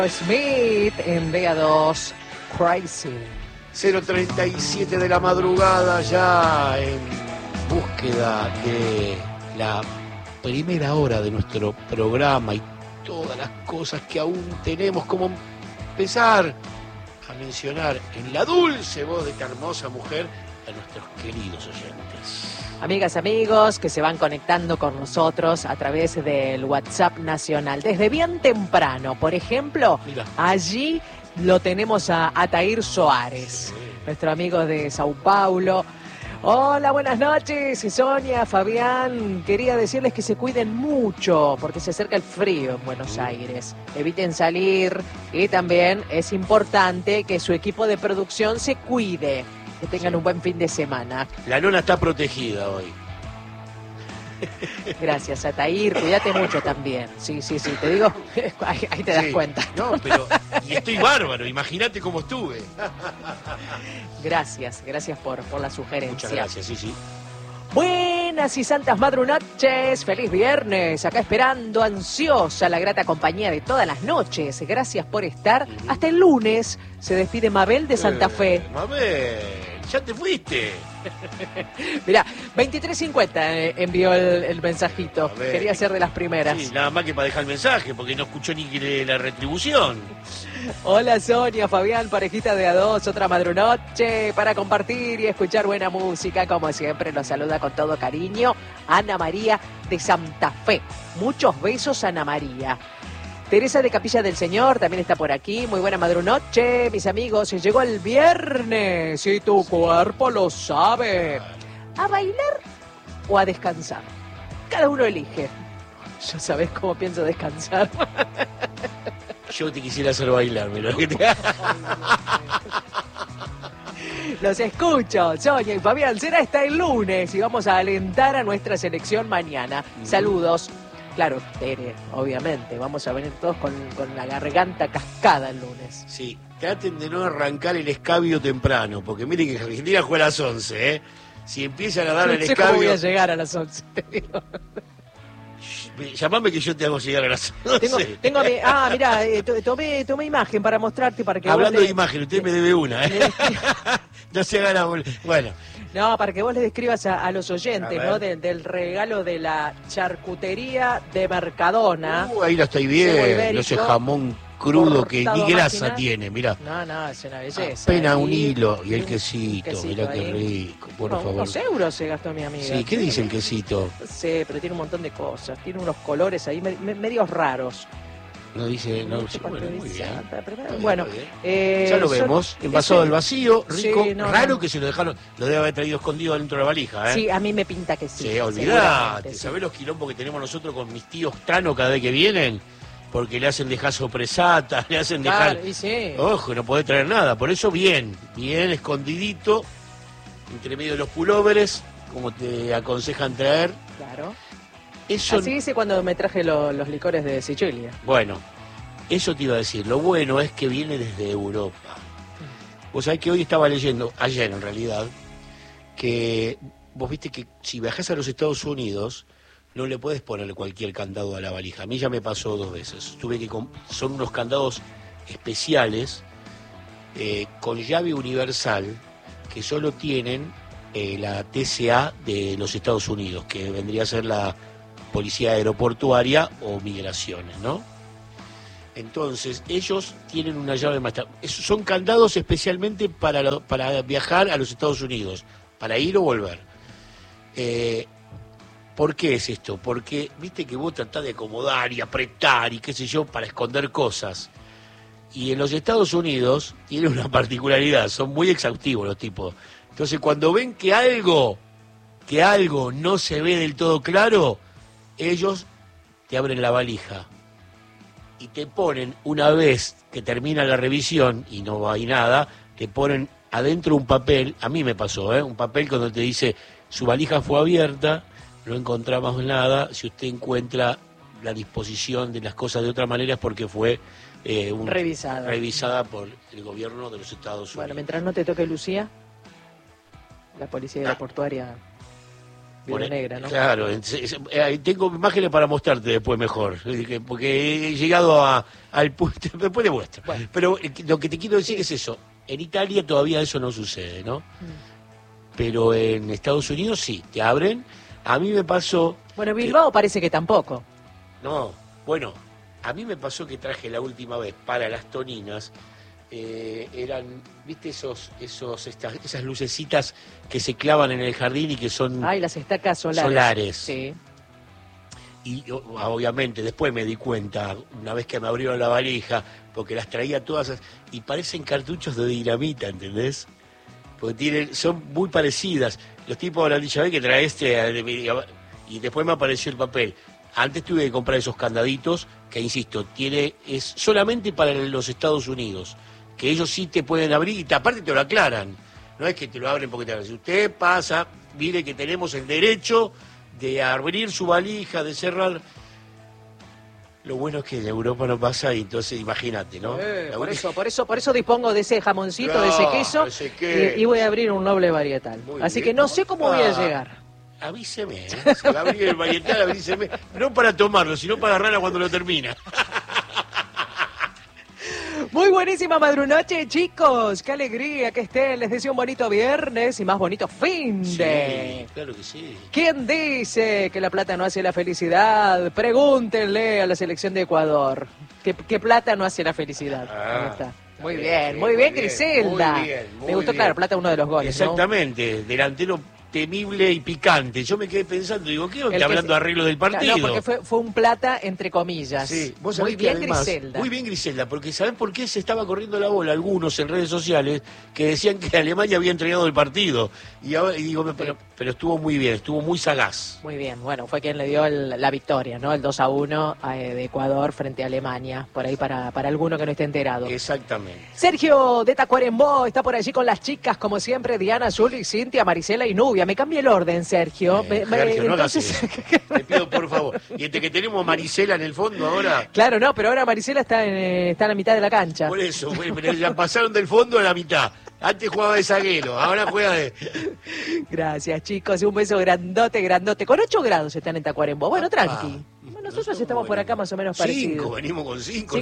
Smith en DA2 Crazy. 0:37 de la madrugada, ya en búsqueda de la primera hora de nuestro programa y todas las cosas que aún tenemos, como empezar a mencionar en la dulce voz de esta hermosa mujer a nuestros queridos oyentes. Amigas, amigos que se van conectando con nosotros a través del WhatsApp nacional. Desde bien temprano, por ejemplo, Mira. allí lo tenemos a Atair Soares, Sí. nuestro amigo de Sao Paulo. Hola, buenas noches, Sonia, Fabián. Quería decirles que se cuiden mucho porque se acerca el frío en Buenos Aires. Eviten salir y también es importante que su equipo de producción se cuide. Que tengan un buen fin de semana. La nona está protegida hoy. Gracias, Atair. Cuídate mucho también. Sí, te digo, ahí te das Sí. cuenta. No, pero y estoy bárbaro, imagínate cómo estuve. Gracias por la sugerencia. Muchas gracias, sí. Buenas y santas madrunoches, feliz viernes, acá esperando ansiosa la grata compañía de todas las noches. Gracias por estar. Hasta el lunes se despide Mabel de Santa Fe. Mabel, ya te fuiste. Mirá, 23:50 envió el mensajito. A ver. Quería ser de las primeras. Sí, nada más que para dejar el mensaje, porque no escuchó ni la retribución. Hola Sonia, Fabián, parejita de A2, otra madrunoche para compartir y escuchar buena música. Como siempre, los saluda con todo cariño Ana María de Santa Fe. Muchos besos, Ana María. Teresa de Capilla del Señor también está por aquí. Muy buena madrunoche, mis amigos. Llegó el viernes y tu cuerpo lo sabe. ¿A bailar o a descansar? Cada uno elige. Ya sabés cómo pienso descansar. Yo te quisiera hacer bailar, pero Los escucho, Sonia y Fabián. Será hasta el lunes y vamos a alentar a nuestra selección mañana. Saludos. Claro, Tere, obviamente. Vamos a venir todos con la garganta cascada el lunes. sí, traten de no arrancar el escabio temprano, porque miren que Argentina juega a las 11, ¿eh? Si empiezan a dar No el sé cómo voy escabio, a llegar a las 11, te digo. llamame que yo te hago llegar a las 11. Mirá, tomé imagen para mostrarte para que Hablando vos de imagen, usted me debe una, ¿eh? No se haga la bueno. No, para que vos le describas a los oyentes, A ¿no? ver. Del regalo de la charcutería de Mercadona. Ahí lo estoy Cebo viendo, ibérico, ese jamón crudo que cortado ni a grasa máquina. tiene, mirá. No, es una belleza. Apenas un Y hilo y el un quesito, mirá qué ahí. rico, por favor. Unos euros se gastó mi amiga. Sí, ¿qué dice el quesito? No sé, pero tiene un montón de cosas. Tiene unos colores ahí medios raros. No dice, no, sé cuánto bueno, muy dice, bien. pero bueno, Muy bien. Ya lo vemos, envasado al vacío, rico, Sí, no, raro no. que se lo dejaron, lo debe haber traído escondido dentro de la valija, ¿eh? Sí, a mí me pinta que sí. Sí, olvidate, seguramente, sí. ¿sabés los quilombos que tenemos nosotros con mis tíos Tano cada vez que vienen? Porque le hacen dejar sopresata, le hacen dejar... Claro, y sí. Ojo, no podés traer nada, por eso bien escondidito, entre medio de los pulóveres, como te aconsejan traer. Claro. Eso, Así hice cuando me traje los licores de Sicilia. bueno, eso te iba a decir, lo bueno es que viene desde Europa. Vos sabés que hoy estaba leyendo, ayer en realidad, que vos viste que si viajás a los Estados Unidos no le puedes poner cualquier candado a la valija. A mí ya me pasó 2 veces. Son unos candados especiales con llave universal que solo tienen la TCA de los Estados Unidos, que vendría a ser la Policía Aeroportuaria o Migraciones, ¿no? Entonces, ellos tienen una llave más. Son candados especialmente para viajar a los Estados Unidos, para ir o volver. ¿Por qué es esto? Porque, viste que vos tratás de acomodar y apretar y qué sé yo, para esconder cosas. Y en los Estados Unidos tienen una particularidad, son muy exhaustivos los tipos. Entonces, cuando ven que algo no se ve del todo claro, ellos te abren la valija y te ponen, una vez que termina la revisión y no hay nada, te ponen adentro un papel, a mí me pasó, un papel cuando te dice, su valija fue abierta, no encontramos nada, si usted encuentra la disposición de las cosas de otra manera es porque fue revisada por el gobierno de los Estados Unidos. Bueno, mientras no te toque Lucía, la policía aeroportuaria Vida negra, ¿no? Claro, tengo imágenes para mostrarte después mejor, porque he llegado al punto, después de muestro. Bueno. Pero lo que te quiero decir es eso, en Italia todavía eso no sucede, ¿no? Pero en Estados Unidos sí, te abren. A mí me pasó... Bueno, Bilbao parece que tampoco. No, bueno, a mí me pasó que traje la última vez para las toninas, eran, ¿viste esas lucecitas que se clavan en el jardín y que son... Ay, las estacas solares? Sí. Y obviamente después me di cuenta, una vez que me abrieron la valija, porque las traía todas, y parecen cartuchos de dinamita, ¿entendés? Porque son muy parecidas. Los tipos habrán dicho, que trae y después me apareció el papel. Antes tuve que comprar esos candaditos, que insisto, es solamente para los Estados Unidos, que ellos sí te pueden abrir y aparte te lo aclaran. No es que te lo abren porque te abren. Si usted pasa, mire que tenemos el derecho de abrir su valija, de cerrar. Lo bueno es que en Europa no pasa y entonces imagínate, ¿no? Por eso dispongo de ese jamoncito, de ese queso, y voy a abrir un noble varietal. Así que no sé cómo voy a llegar. Avíseme, si va a abrir el varietal, avíseme. No para tomarlo, sino para agarrarla cuando lo termina. Muy buenísima madrunoche, chicos. Qué alegría que estén. Les deseo un bonito viernes y más bonito fin de. Sí, claro que sí. ¿Quién dice que la plata no hace la felicidad? Pregúntenle a la selección de Ecuador. ¿Qué plata no hace la felicidad? Ahí está. Muy bien, Griselda. Me gustó, claro, plata uno de los goles. Exactamente, ¿no? Delantero temible y picante. Yo me quedé pensando, digo, ¿qué está hablando de arreglo del partido? No, porque fue un plata entre comillas. Sí, vos sabés que además, Griselda. Muy bien Griselda, porque ¿sabés por qué se estaba corriendo la bola? Algunos en redes sociales que decían que Alemania había entregado el partido. Y digo, pero estuvo muy bien, estuvo muy sagaz. Muy bien, bueno, fue quien le dio la victoria, ¿no? El 2-1 de Ecuador frente a Alemania, por ahí para alguno que no esté enterado. Exactamente. Sergio de Tacuarembó está por allí con las chicas, como siempre, Diana, Zuli, Cintia, Marisela y Nubia. Me cambia el orden, Sergio. Sergio, no entonces... Te pido por favor. Y entre que tenemos Marisela en el fondo ahora... Claro, no, pero ahora Marisela está en la mitad de la cancha. Por eso, pero ya pasaron del fondo a la mitad. Antes jugaba de zaguero, ahora juega de... Gracias, chicos. Un beso grandote. Con 8 grados están en Tacuarembó. Bueno, tranqui. Nosotros estamos por acá más o menos parecidos. 5, venimos con 5.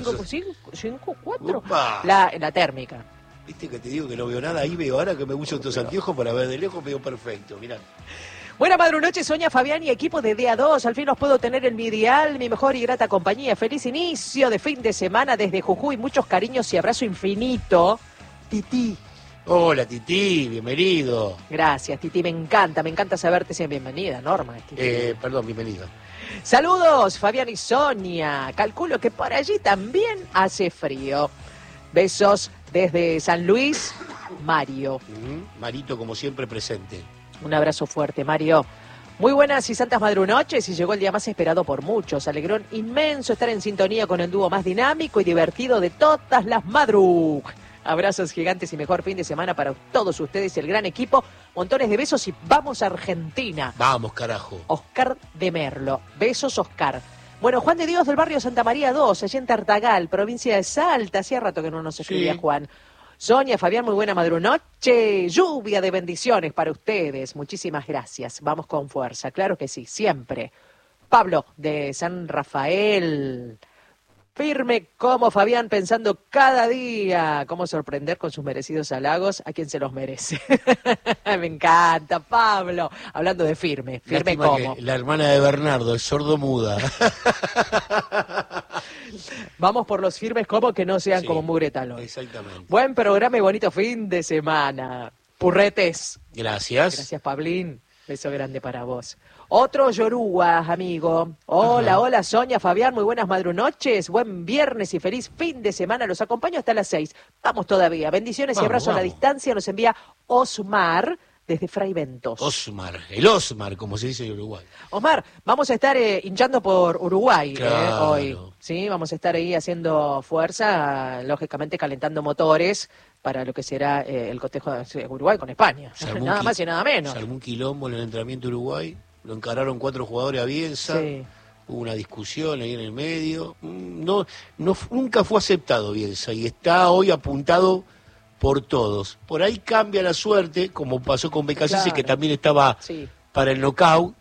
5, 4. La térmica. Viste que te digo que no veo nada, ahí veo ahora que me uso estos anteojos para ver de lejos, veo perfecto, mirá. Buena madrunoche, Sonia, Fabián y equipo de Día 2. Al fin los puedo tener en mi dial, mi mejor y grata compañía. Feliz inicio de fin de semana desde Jujuy. Muchos cariños y abrazo infinito. Titi. Hola, Titi, bienvenido. Gracias, Titi, me encanta saberte. Bienvenida, Norma. Perdón, bienvenida. Saludos, Fabián y Sonia. Calculo que por allí también hace frío. Besos desde San Luis, Mario. Marito, como siempre, presente. Un abrazo fuerte, Mario. Muy buenas y santas madrunoches, y llegó el día más esperado por muchos. Alegrón inmenso estar en sintonía con el dúo más dinámico y divertido de todas las madrug. Abrazos gigantes y mejor fin de semana para todos ustedes y el gran equipo. Montones de besos y vamos a Argentina. Vamos, carajo. Oscar de Merlo. Besos, Oscar. Bueno, Juan de Dios del barrio Santa María 2, allí en Tartagal, provincia de Salta. Hacía rato que no nos escribía Juan. Sonia, Fabián, muy buena madrunoche. Lluvia de bendiciones para ustedes. Muchísimas gracias. Vamos con fuerza. Claro que sí, siempre. Pablo de San Rafael. Firme como Fabián, pensando cada día cómo sorprender con sus merecidos halagos a quien se los merece. Me encanta, Pablo. Hablando de firme Lástima como. La hermana de Bernardo es sordo-muda. Vamos por los firmes como que no sean como mugre talón. Exactamente. Buen programa y bonito fin de semana. Purretes. Gracias. Gracias, Pablín. Beso grande para vos. Otro Yoruba, amigo. Hola, Sonia, Fabián, muy buenas madrunoches. Buen viernes y feliz fin de semana. Los acompaño hasta las 6. Vamos todavía. Bendiciones y abrazo a la distancia. Nos envía Osmar desde Fray Ventos. El Osmar, como se dice en Uruguay. Osmar, vamos a estar hinchando por Uruguay hoy. Claro. Sí, vamos a estar ahí haciendo fuerza, lógicamente calentando motores para lo que será el cotejo de Uruguay con España. Nada más y nada menos. Se armó un quilombo en el entrenamiento de Uruguay. Lo encararon 4 jugadores a Bielsa. Sí. Hubo una discusión ahí en el medio. Nunca fue aceptado Bielsa y está hoy apuntado por todos. Por ahí cambia la suerte, como pasó con Becasese, que también estaba para el knockout,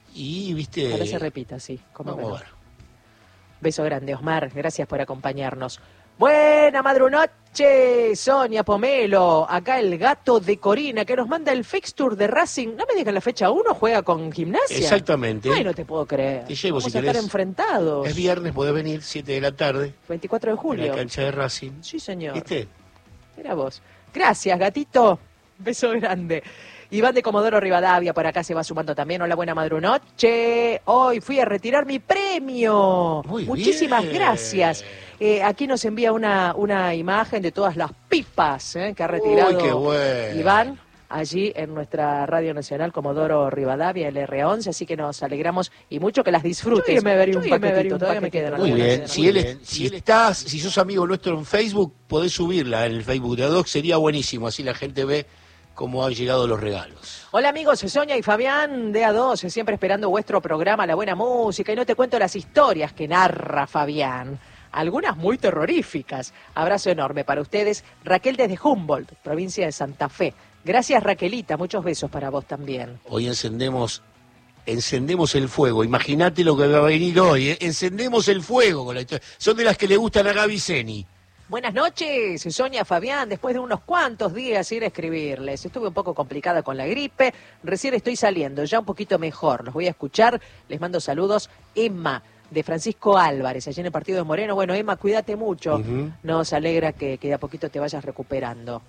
Y, viste... Ojalá se repita, sí. Vamos a ver. Beso grande, Osmar. Gracias por acompañarnos. Buena madrunoche, Sonia Pomelo. Acá el gato de Corina que nos manda el fixture de Racing. No me digan la fecha 1, juega con Gimnasia. Exactamente. Ay, no te puedo creer. Te llevo, Vamos si a estar querés. enfrentados. Es viernes, podés venir, 7 de la tarde. 24 de julio. En la cancha de Racing. Sí, señor. ¿Viste? Mira vos. Gracias, gatito. Beso grande. Iván de Comodoro Rivadavia por acá se va sumando también. Hola, buena madrunoche. Hoy fui a retirar mi premio. Muchísimas gracias. Aquí nos envía una imagen de todas las pipas que ha retirado qué bueno. Iván allí en nuestra Radio Nacional Comodoro Rivadavia, el R11, así que nos alegramos y mucho que las disfrutes. Yo me vería un paquetito, todavía me quedan. Muy bien, si sos amigo nuestro en Facebook, podés subirla en el Facebook de Adoc, sería buenísimo, así la gente ve cómo han llegado los regalos. Hola amigos, Sonia y Fabián de A2, siempre esperando vuestro programa, la buena música, y no te cuento las historias que narra Fabián. Algunas muy terroríficas. Abrazo enorme para ustedes. Raquel desde Humboldt, provincia de Santa Fe. Gracias, Raquelita. Muchos besos para vos también. Hoy encendemos el fuego. Imagínate lo que va a venir hoy. Encendemos el fuego con la historia. Son de las que le gustan a Gaby Zeni. Buenas noches, Sonia, Fabián. Después de unos cuantos días ir a escribirles. Estuve un poco complicada con la gripe. Recién estoy saliendo, ya un poquito mejor. Los voy a escuchar. Les mando saludos. Emma, de Francisco Álvarez, allí en el partido de Moreno. Bueno, Emma, cuídate mucho. Nos alegra que de a poquito te vayas recuperando.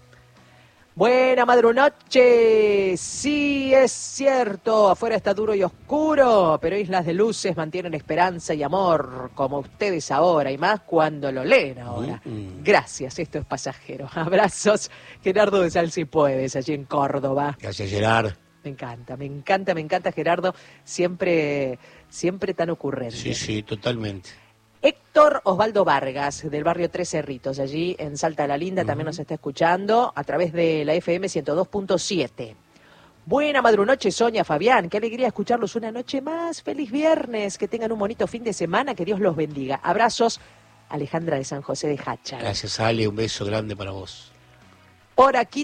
Buena madrunoche, sí es cierto, afuera está duro y oscuro, pero Islas de Luces mantienen esperanza y amor, como ustedes ahora, y más cuando lo leen ahora. Gracias, esto es pasajero. Abrazos, Gerardo de Sal Si Puedes, allí en Córdoba. Gracias, Gerard. Me encanta Gerardo, siempre tan ocurrente. Sí, totalmente. Héctor Osvaldo Vargas, del barrio Tres Cerritos, allí en Salta de la Linda, también nos está escuchando a través de la FM 102.7. Buena madrunoche, Sonia, Fabián, qué alegría escucharlos una noche más. Feliz viernes, que tengan un bonito fin de semana, que Dios los bendiga. Abrazos, Alejandra de San José de Hacha. Gracias, Ale, un beso grande para vos. Por aquí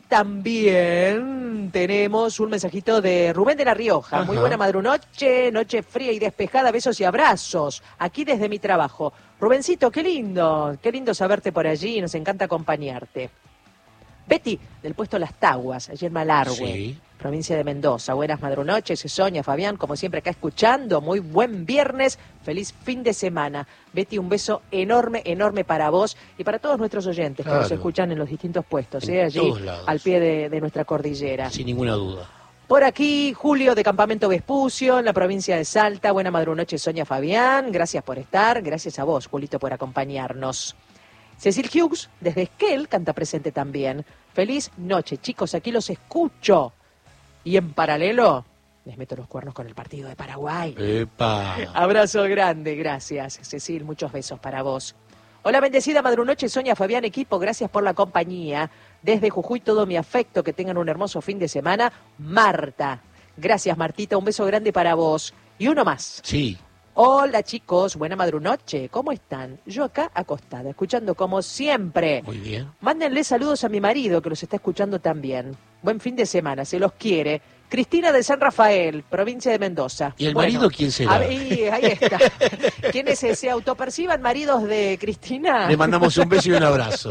también tenemos un mensajito de Rubén de La Rioja. Ajá. Muy buena madrunoche, noche fría y despejada, besos y abrazos. Aquí desde mi trabajo. Rubencito, qué lindo saberte por allí, nos encanta acompañarte. Betty, del puesto Las Taguas, allí en Malargüe, sí, provincia de Mendoza. Buenas madrunoches, Sonia, Fabián, como siempre acá escuchando. Muy buen viernes, feliz fin de semana. Betty, un beso enorme para vos y para todos nuestros oyentes que nos escuchan en los distintos puestos, allí al pie de nuestra cordillera. Sin ninguna duda. Por aquí, Julio de Campamento Vespucio, en la provincia de Salta. Buena madrunoche, Sonia, Fabián. Gracias por estar. Gracias a vos, Julito, por acompañarnos. Cecil Hughes, desde Esquel, canta presente también. Feliz noche, chicos, aquí los escucho. Y en paralelo, les meto los cuernos con el partido de Paraguay. ¡Epa! Abrazo grande, gracias, Cecil, muchos besos para vos. Hola, bendecida madrunoche, Sonia, Fabián, equipo, gracias por la compañía. Desde Jujuy, todo mi afecto, que tengan un hermoso fin de semana. Marta, gracias, Martita, un beso grande para vos. Y uno más. Sí. Hola chicos, buena madrunoche, ¿cómo están? Yo acá acostada, escuchando como siempre. Muy bien. Mándenle saludos a mi marido que los está escuchando también. Buen fin de semana, se los quiere. Cristina de San Rafael, provincia de Mendoza. ¿Y el marido quién será? Ahí está. ¿Quiénes se autoperciban maridos de Cristina? Le mandamos un beso y un abrazo.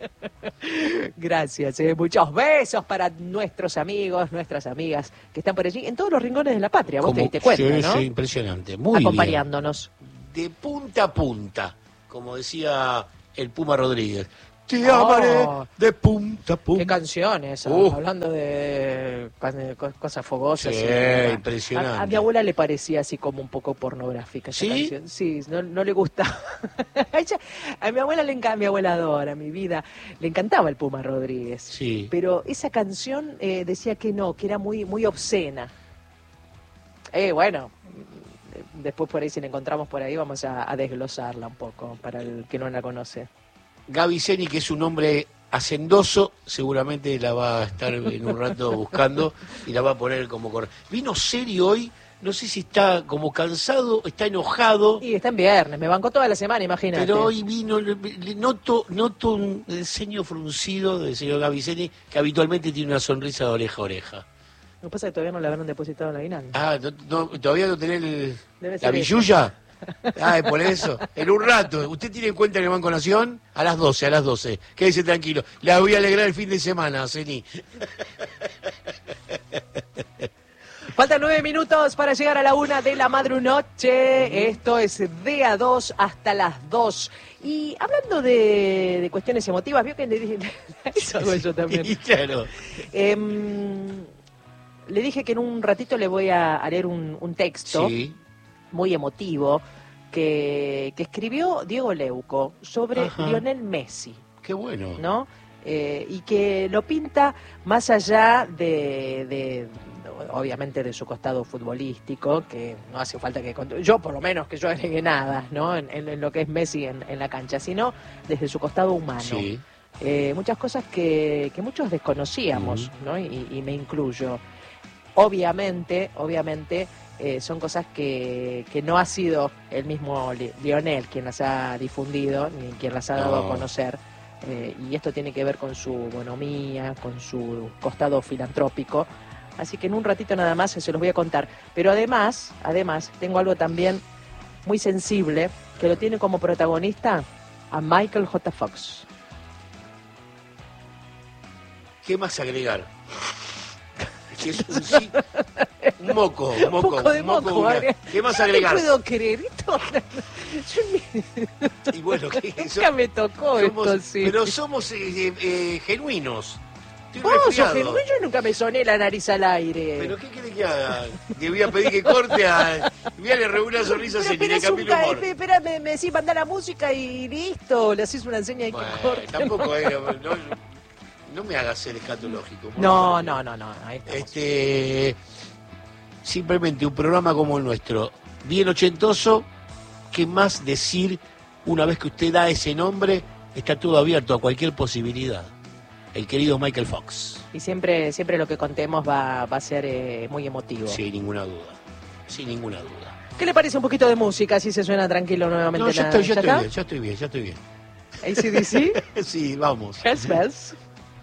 Gracias, muchos besos para nuestros amigos, nuestras amigas que están por allí, en todos los rincones de la patria. Vos te diste cuenta, ¿no? Sí, impresionante. Muy acompañándonos. Bien. De punta a punta, como decía el Puma Rodríguez. Te amaré de punta a punta. Qué canción esa, hablando de cosas fogosas. Sí, impresionante. A mi abuela le parecía así como un poco pornográfica esa canción. Sí, no le gusta. A mi abuela mi abuela adora, mi vida, le encantaba el Puma Rodríguez. Sí. Pero esa canción decía que no, que era muy, muy obscena. Bueno, después por ahí si la encontramos por ahí vamos a desglosarla un poco para el que no la conoce. Gaby Zeni, que es un hombre hacendoso, seguramente la va a estar en un rato buscando y la va a poner como vino serio hoy, no sé si está como cansado, está enojado. Y está en viernes, me bancó toda la semana, imagínate. Pero hoy vino, noto el ceño fruncido del señor Gaby Zeni, que habitualmente tiene una sonrisa de oreja a oreja. Lo que pasa es que todavía no le habrán depositado la aguinaldo. Ah, ¿todavía no tenés Debe la ser billulla? Ah, es por eso. En un rato. ¿Usted tiene en cuenta en el Banco Nación? A las 12. Quédese tranquilo. La voy a alegrar el fin de semana, Ceni. Faltan 9 minutos para llegar a la 1 de la madrunoche. Esto es de a 2 hasta las 2. Y hablando de cuestiones emotivas, vio que le dije... Eso hago yo también. Sí, claro. Le dije que en un ratito le voy a leer un texto muy emotivo que escribió Diego Leuco sobre Lionel Messi. Qué bueno. ¿No? Y que lo pinta más allá de obviamente de su costado futbolístico, que no hace falta que yo por lo menos que yo agregue nada, ¿no? En lo que es Messi en la cancha, sino desde su costado humano. Sí. Muchas cosas que muchos desconocíamos, ¿no? Y me incluyo. Obviamente, son cosas que no ha sido el mismo Lionel quien las ha difundido, ni quien las ha dado a conocer. Y esto tiene que ver con su bonomía, con su costado filantrópico. Así que en un ratito nada más se los voy a contar. Pero además, tengo algo también muy sensible, que lo tiene como protagonista a Michael J. Fox. ¿Qué más agregar? Que es un moco. ¿Qué más agregar? No puedo creer esto. Y bueno, nunca me tocó esto, sí. Pero somos genuinos. Vos sos genuino, yo nunca me soné la nariz al aire. ¿Pero qué quiere que haga? Que voy a pedir que corte a... Voy a le reúna una sonrisa y le cambie el humor. Espera, me decís, mandá la música y listo. Le hacís una seña y que corte. Tampoco era... No me hagas ser escatológico. No. Simplemente un programa como el nuestro, bien ochentoso. ¿Qué más decir una vez que usted da ese nombre? Está todo abierto a cualquier posibilidad. El querido Michael Fox. Y siempre lo que contemos va a ser muy emotivo. Sin ninguna duda. ¿Qué le parece un poquito de música si se suena tranquilo nuevamente? No, ya estoy bien. ¿AC/DC? Sí, vamos. ¿Ves?